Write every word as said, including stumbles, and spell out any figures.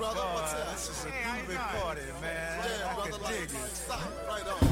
brother. God, What's up? this is a Hey, how good you doing? recording, man. Yeah, I brother. can dig Like, it. stop. Right on.